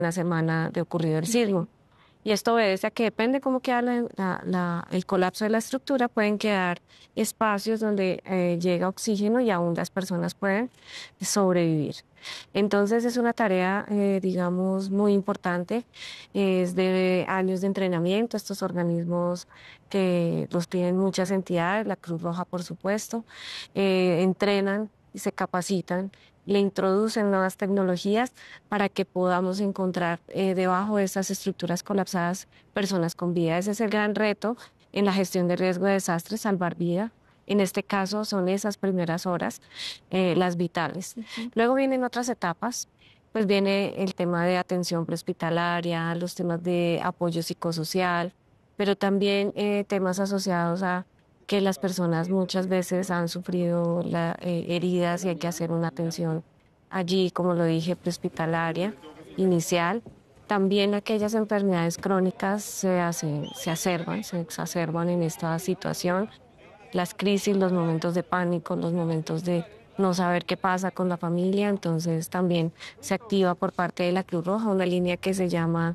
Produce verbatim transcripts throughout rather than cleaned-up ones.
una semana de ocurrido el sismo. Y esto obedece a que depende cómo queda la- la- la- el colapso de la estructura, pueden quedar espacios donde eh, llega oxígeno y aún las personas pueden sobrevivir. Entonces es una tarea, eh, digamos, muy importante, es de años de entrenamiento, estos organismos que los tienen muchas entidades, la Cruz Roja por supuesto, eh, entrenan y se capacitan, le introducen nuevas tecnologías para que podamos encontrar eh, debajo de estas estructuras colapsadas personas con vida. Ese es el gran reto en la gestión de riesgo de desastres, salvar vida. En este caso son esas primeras horas, eh, las vitales. Ujú. Luego vienen otras etapas, pues viene el tema de atención prehospitalaria, los temas de apoyo psicosocial, pero también eh, temas asociados a que las personas muchas veces han sufrido la, eh, heridas y hay que hacer una atención allí, como lo dije, prehospitalaria, inicial. También aquellas enfermedades crónicas se hacen, se acerban, se exacerban en esta situación. Las crisis, los momentos de pánico, los momentos de no saber qué pasa con la familia, entonces también se activa por parte de la Cruz Roja una línea que se llama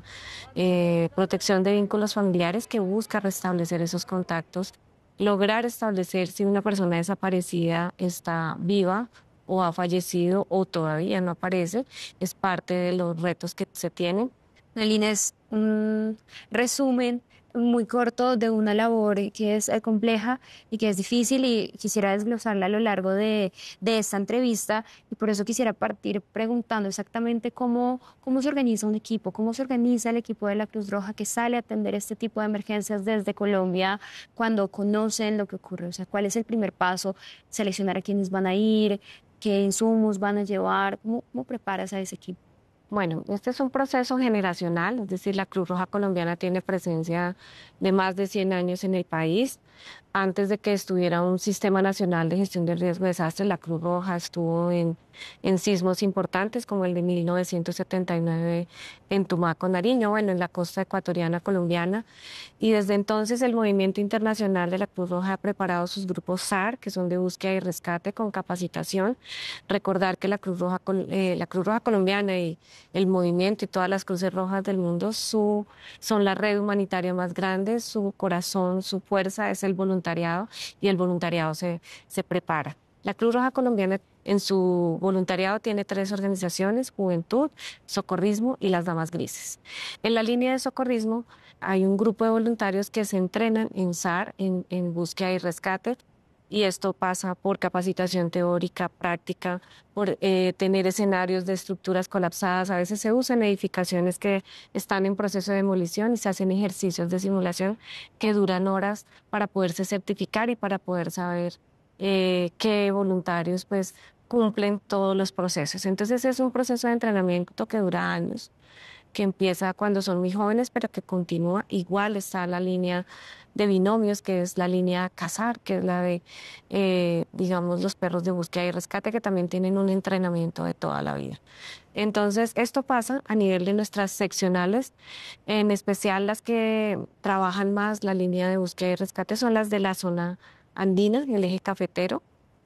eh, protección de vínculos familiares que busca restablecer esos contactos, lograr establecer si una persona desaparecida está viva o ha fallecido o todavía no aparece, es parte de los retos que se tienen. Nelina, es un resumen muy corto de una labor que es eh, compleja y que es difícil y quisiera desglosarla a lo largo de, de esta entrevista y por eso quisiera partir preguntando exactamente cómo, cómo se organiza un equipo, cómo se organiza el equipo de la Cruz Roja que sale a atender este tipo de emergencias desde Colombia cuando conocen lo que ocurre, o sea, cuál es el primer paso, seleccionar a quienes van a ir, qué insumos van a llevar, cómo, cómo preparas a ese equipo. Bueno, este es un proceso generacional, es decir, la Cruz Roja colombiana tiene presencia de más de cien años en el país. Antes de que estuviera un sistema nacional de gestión del riesgo de desastres, la Cruz Roja estuvo en, en sismos importantes como el de mil novecientos setenta y nueve en Tumaco, Nariño, bueno, en la costa ecuatoriana colombiana. Y desde entonces el movimiento internacional de la Cruz Roja ha preparado sus grupos S A R, que son de búsqueda y rescate con capacitación. Recordar que la Cruz Roja, col- eh, la Cruz Roja colombiana y el movimiento y todas las cruces rojas del mundo su, son la red humanitaria más grande, su corazón, su fuerza es el voluntariado y el voluntariado se, se prepara. La Cruz Roja colombiana en su voluntariado tiene tres organizaciones, Juventud, Socorrismo y las Damas Grises. En la línea de socorrismo hay un grupo de voluntarios que se entrenan en S A R, en, en búsqueda y rescate, y esto pasa por capacitación teórica, práctica, por eh, tener escenarios de estructuras colapsadas. A veces se usan edificaciones que están en proceso de demolición y se hacen ejercicios de simulación que duran horas para poderse certificar y para poder saber eh, qué voluntarios pues cumplen todos los procesos. Entonces es un proceso de entrenamiento que dura años, que empieza cuando son muy jóvenes, pero que continúa. Igual está la línea de binomios, que es la línea CASAR, que es la de, eh, digamos, los perros de búsqueda y rescate, que también tienen un entrenamiento de toda la vida. Entonces, esto pasa a nivel de nuestras seccionales, en especial las que trabajan más la línea de búsqueda y rescate son las de la zona andina, el eje cafetero,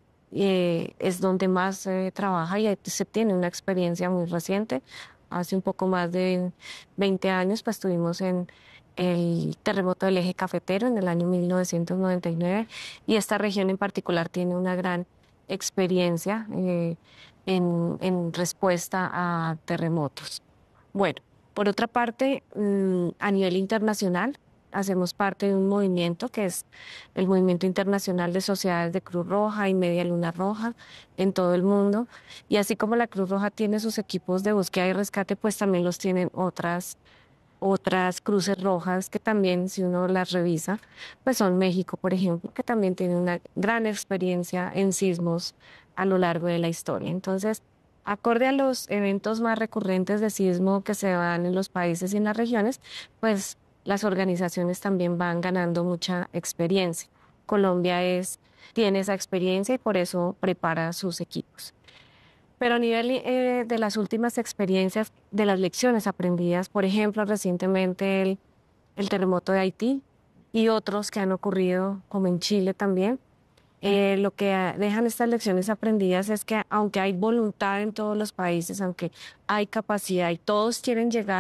eh, es donde más se eh, trabaja y ahí se tiene una experiencia muy reciente. Hace un poco más de veinte años, pues estuvimos en el terremoto del eje cafetero en el año mil novecientos noventa y nueve y esta región en particular tiene una gran experiencia eh, en, en respuesta a terremotos. Bueno, por otra parte, mm, a nivel internacional, hacemos parte de un movimiento que es el Movimiento Internacional de Sociedades de Cruz Roja y Media Luna Roja en todo el mundo. Y así como la Cruz Roja tiene sus equipos de búsqueda y rescate, pues también los tienen otras, otras cruces rojas que también, si uno las revisa, pues son México, por ejemplo, que también tiene una gran experiencia en sismos a lo largo de la historia. Entonces, acorde a los eventos más recurrentes de sismo que se dan en los países y en las regiones, pues las organizaciones también van ganando mucha experiencia. Colombia es, tiene esa experiencia y por eso prepara sus equipos. Pero a nivel eh, de las últimas experiencias, de las lecciones aprendidas, por ejemplo, recientemente el, el terremoto de Haití y otros que han ocurrido, como en Chile también, Eh, lo que ah, dejan estas lecciones aprendidas es que aunque hay voluntad en todos los países, aunque hay capacidad y todos quieren llegar